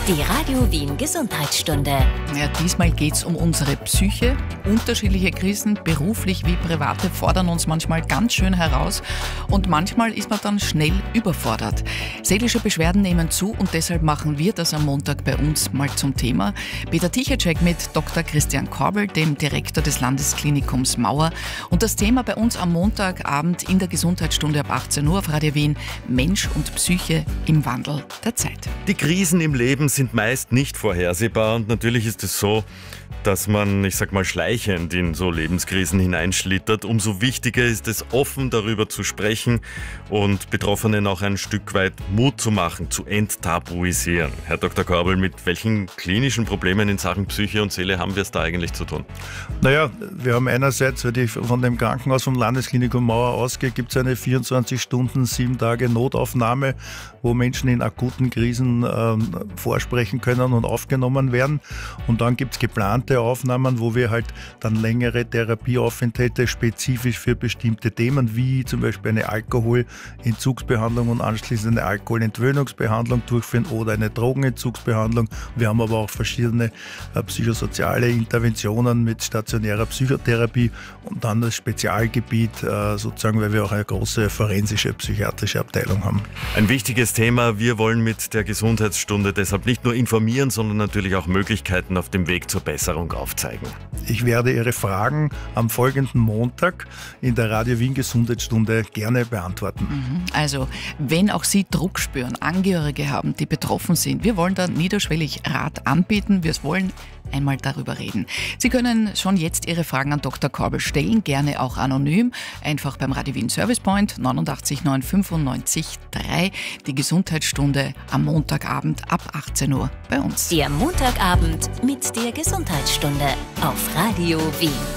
Die Radio Wien Gesundheitsstunde. Ja, diesmal geht es um unsere Psyche. Unterschiedliche Krisen, beruflich wie private, fordern uns manchmal ganz schön heraus und manchmal ist man dann schnell überfordert. Seelische Beschwerden nehmen zu und deshalb machen wir das am Montag bei uns mal zum Thema. Peter Tichatschek mit Dr. Christian Korbel, dem Direktor des Landesklinikums Mauer. Und das Thema bei uns am Montagabend in der Gesundheitsstunde ab 18 Uhr auf Radio Wien: Mensch und Psyche im Wandel der Zeit. Die Krisen im Leben sind meist nicht vorhersehbar und natürlich ist es so, dass man, ich sag mal, schleichend in so Lebenskrisen hineinschlittert. Umso wichtiger ist es, offen darüber zu sprechen und Betroffenen auch ein Stück weit Mut zu machen, zu enttabuisieren. Herr Dr. Korbel, mit welchen klinischen Problemen in Sachen Psyche und Seele haben wir es da eigentlich zu tun? Naja, wir haben einerseits, wenn ich von dem Krankenhaus vom Landesklinikum Mauer ausgehe, gibt es eine 24 Stunden, 7 Tage Notaufnahme, wo Menschen in akuten Krisen vorsprechen können und aufgenommen werden. Und dann gibt es geplante Aufnahmen, wo wir halt dann längere Therapieaufenthalte spezifisch für bestimmte Themen, wie zum Beispiel eine Alkoholentzugsbehandlung und anschließend eine Alkoholentwöhnungsbehandlung durchführen oder eine Drogenentzugsbehandlung. Wir haben aber auch verschiedene psychosoziale Interventionen mit stationärer Psychotherapie und dann das Spezialgebiet sozusagen, weil wir auch eine große forensische psychiatrische Abteilung haben. Ein wichtiges Thema. Wir wollen mit der Gesundheitsstunde deshalb nicht nur informieren, sondern natürlich auch Möglichkeiten auf dem Weg zur Besserung aufzeigen. Ich werde Ihre Fragen am folgenden Montag in der Radio Wien Gesundheitsstunde gerne beantworten. Also, wenn auch Sie Druck spüren, Angehörige haben, die betroffen sind, wir wollen da niederschwellig Rat anbieten. Wir wollen einmal darüber reden. Sie können schon jetzt Ihre Fragen an Dr. Korbel stellen, gerne auch anonym. Einfach beim Radio Wien Service Point 89 9 95 3. Die Gesundheitsstunde am Montagabend ab 18 Uhr bei uns. Der Montagabend mit der Gesundheitsstunde auf Radio Wien.